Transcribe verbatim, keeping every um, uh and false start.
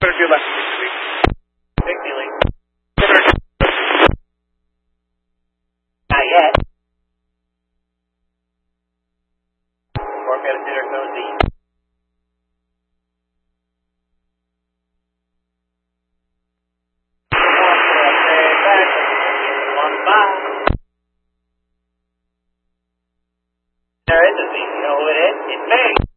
Better do less than six Big dealing. Not yet. Four minutes in or so deep. There is a thing, you know what it is? It's May.